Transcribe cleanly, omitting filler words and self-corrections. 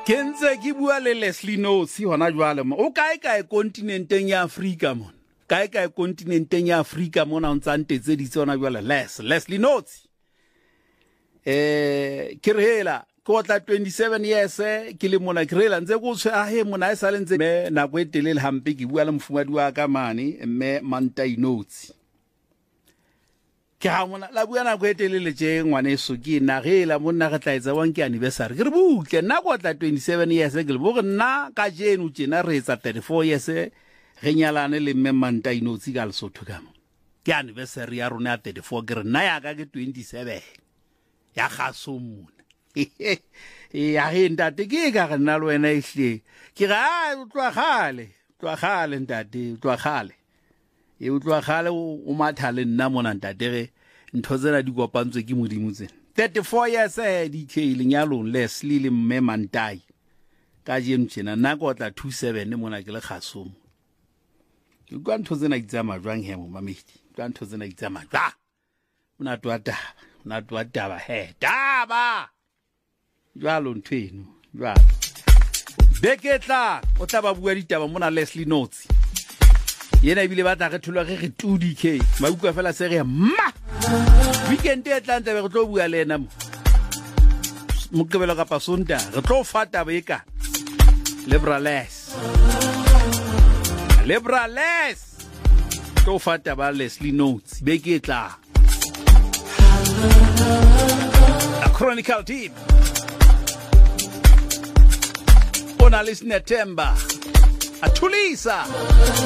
Kenze ki bua le Leslie Notes hona jwale mo o kae kontinenteng ya Afrika mon kae kontinenteng ya Afrika mona o ntsantetse di tsona jwale Leslie Notes ke rela ko tla 27 years ke le mona ke rela ntse go tshwe a he mona e sale ntse me na go etelele hampe ke bua le mfumadi wa ka mane mme Mantai Notes ke ha mona la bua na go etelele je ngwane so ke na rela monna re tla etsa wang ke anniversary ke re butle nna go tla 27 years ke le bo nna ka jenu tjena re etsa 34 years re nyalane le mme Mantai Notes ka Lesotho ka mo ke anniversary ya rona ya 34 ke re nna ya ka ke 27 ya gaso mona ya he ntate ke ka re nna le wena ihle ke ga utlwa khale ntate utlwa khale e utlwa khale o mathale nna mona ntate re ntho tsena di kopantswe ke modimo tsena 34 years di kheleng ya lone Leslie le mme Mantai ka jeno tjena nna go tla 27 mona ke le khasomo ke kwa ntho tsena itsama jwang he mo mamedi kwa ntho tsena itsama jwa una twa taba he taba jwalo nthweno jwalo beketla o tla ba bua ditaba mona Leslie Notes yena ibile ba tla re thulwa re 2DK ba utlwa fela se re ma weekend e tla ntse re tlo bua le ena mo kebelo ka pasonta re tlo fata beka Liberales tlo fata ba Leslie Notes beketla a chronicle team ona listener Temba Atulisa